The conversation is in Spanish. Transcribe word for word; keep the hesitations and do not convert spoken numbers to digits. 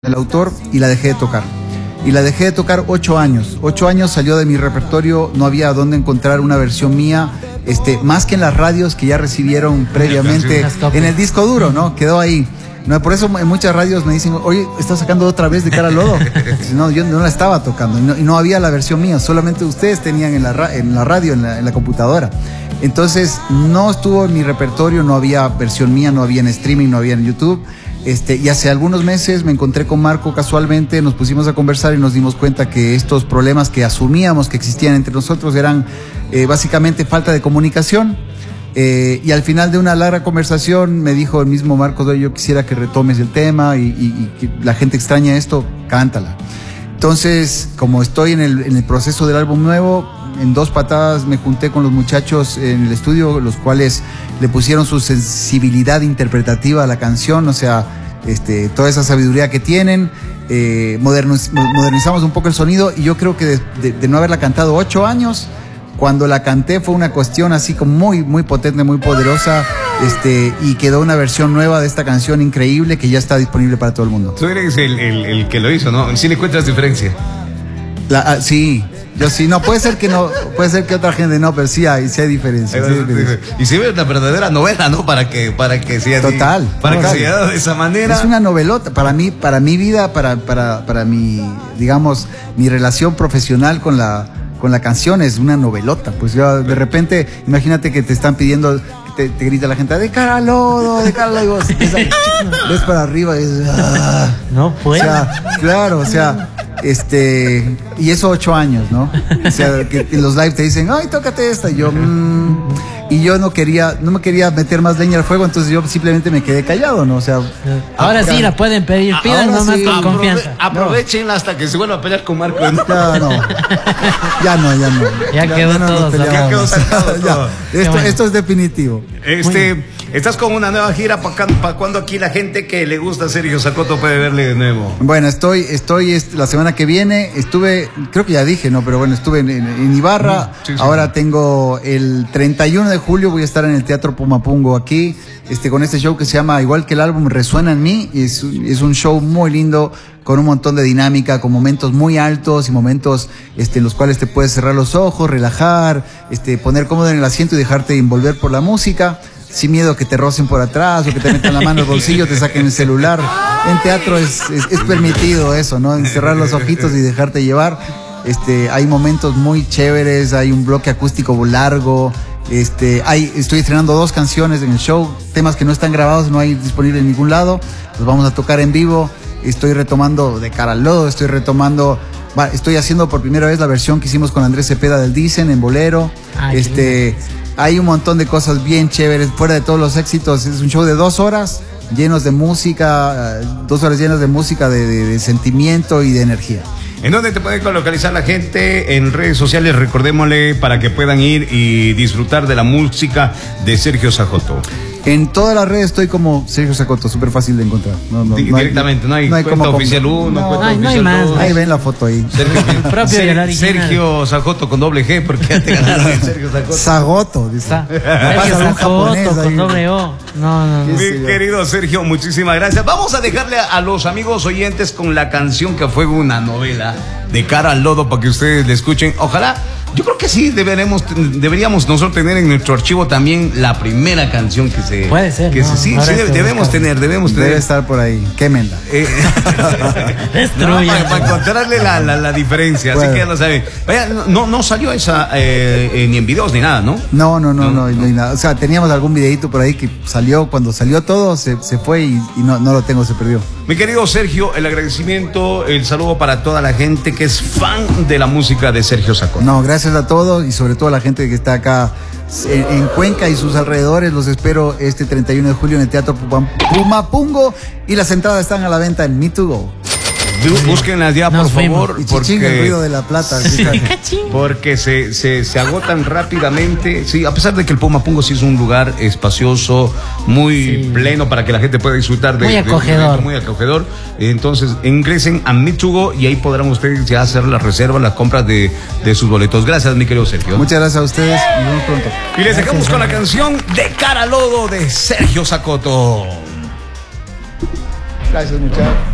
el autor y la dejé de tocar. Y la dejé de tocar ocho años. Ocho años salió de mi repertorio, no había dónde encontrar una versión mía, este, más que en las radios que ya recibieron previamente en el disco duro, ¿no? Quedó ahí. No, por eso en muchas radios me dicen, oye, ¿estás sacando otra vez de Cara al Lodo? No, yo no la estaba tocando y no, y no había la versión mía, solamente ustedes tenían en la, en la radio, en la, en la computadora. Entonces no estuvo en mi repertorio, no había versión mía, no había en streaming, no había en YouTube. Este, y hace algunos meses me encontré con Marco casualmente, nos pusimos a conversar y nos dimos cuenta que estos problemas que asumíamos que existían entre nosotros eran eh, básicamente falta de comunicación. Eh, y al final de una larga conversación me dijo el mismo Marco, yo quisiera que retomes el tema y, y, y que la gente extraña esto, cántala. Entonces, como estoy en el, en el proceso del álbum nuevo, en dos patadas me junté con los muchachos en el estudio, los cuales le pusieron su sensibilidad interpretativa a la canción, o sea, este, toda esa sabiduría que tienen, eh, moderniz modernizamos un poco el sonido y yo creo que de, de, de no haberla cantado ocho años, cuando la canté fue una cuestión así como muy, muy potente, muy poderosa, este, y quedó una versión nueva de esta canción increíble que ya está disponible para todo el mundo. Tú eres el, el, el que lo hizo, ¿no? ¿Sí le encuentras diferencia? La, ah, sí, yo sí, no, puede ser que no, puede ser que otra gente no, pero sí hay, sí hay diferencia. Sí hay diferencia. Y se ve una verdadera novela, ¿no? Para que, para que sea así. Total. Para total. que sea de esa manera. Es una novelota, para mí, para mi vida, para, para, para mi, digamos, mi relación profesional con la, con la canción es una novelota. Pues yo, de repente, imagínate que te están pidiendo, te, te grita la gente, de cara al lodo, de cara al lodo, y vos ves, ves para arriba y dices, ah. No puede. O sea, claro, o sea, este, y eso ocho años, ¿no? O sea, que en los live te dicen, ay, tócate esta, y yo, mmm, y yo no quería, no me quería meter más leña al fuego, entonces yo simplemente me quedé callado, ¿no? O sea, ahora sí la pueden pedir, pidan nomás sí, con Aprove confianza. Aprovechenla hasta que se vuelva a pelear con Marco. Ya no, ya no, ya no. Ya quedó no todo, ya quedó sacado todo. Esto, bueno. esto es definitivo. Este, estás con una nueva gira, ¿para pa cuando aquí la gente que le gusta a Sergio Zacoto puede verle de nuevo? Bueno, estoy, estoy est la semana que viene, estuve, creo que ya dije, no, pero bueno, estuve en, en, en Ibarra, sí, sí. Ahora tengo el treinta y uno de julio, voy a estar en el Teatro Pumapungo aquí, este, con este show que se llama, igual que el álbum, Resuena en mí, y es, es un show muy lindo, con un montón de dinámica, con momentos muy altos y momentos este, en los cuales te puedes cerrar los ojos, relajar, este, poner cómodo en el asiento y dejarte envolver por la música, sin miedo a que te rocen por atrás o que te metan la mano al bolsillo, te saquen el celular. En teatro es, es, es permitido eso, ¿no? Cerrar los ojitos y dejarte llevar. Este, hay momentos muy chéveres, hay un bloque acústico largo. Este, hay, estoy estrenando dos canciones en el show, temas que no están grabados, no hay disponible en ningún lado. Los vamos a tocar en vivo. Estoy retomando de Cara al Lodo, estoy retomando, va, estoy haciendo por primera vez la versión que hicimos con Andrés Cepeda del Dicen en bolero. Ay, este, hay un montón de cosas bien chéveres, fuera de todos los éxitos. Es un show de dos horas, llenos de música, dos horas llenas de música, de, de, de sentimiento y de energía. ¿En dónde te puede localizar la gente? En redes sociales, recordémosle para que puedan ir y disfrutar de la música de Sergio Zacoto. En todas las redes estoy como Sergio Zacoto, súper fácil de encontrar. No, no, Directamente, no hay, no hay cuenta como, oficial uno, no, cuenta no hay, oficial no hay dos. más. Ahí ven la foto ahí. Sergio, propio Ser, Sergio Zacoto con doble G, porque ya te ganaron el Sergio Zacoto. Zagoto, dice. Sa Sergio Zacoto con doble O. No, no, no. Mi querido Sergio, muchísimas gracias. Vamos a dejarle a, a los amigos oyentes con la canción que fue una novela, de Cara al Lodo, para que ustedes la escuchen. Ojalá, yo creo que sí deberemos, deberíamos nosotros tener en nuestro archivo también la primera canción que se... Puede ser, que ¿no? se, sí, sí debe, debemos tener, debemos tener. Debe estar por ahí, quémenla. Eh, no, para, para encontrarle la, la, la diferencia, bueno. Así que ya lo saben. Vaya, no, no salió esa eh, eh, ni en videos ni nada, ¿no? No, no, no, no, no, no, no nada. O sea, teníamos algún videito por ahí que salió, cuando salió todo, se, se fue y, y no, no lo tengo, se perdió. Mi querido Sergio, el agradecimiento, el saludo para toda la gente que es fan de la música de Sergio Zacoto. No, gracias a todos y sobre todo a la gente que está acá en, en Cuenca y sus alrededores. Los espero este treinta y uno de julio en el Teatro Pumapungo y las entradas están a la venta en Me To Go. Búsquenlas ya, Nos por favor, y porque el ruido de la plata, sí, porque se, se, se agotan rápidamente. Sí, a pesar de que el Pumapungo sí es un lugar espacioso, muy sí. pleno para que la gente pueda disfrutar de, muy acogedor, de, muy acogedor. Entonces ingresen a Me To Go y ahí podrán ustedes ya hacer la reserva, las compras de, de sus boletos. Gracias, mi querido Sergio. Muchas gracias a ustedes. Nos vemos pronto. Y les dejamos con la canción de Cara al Lodo de Sergio Zacoto. Gracias, muchachos.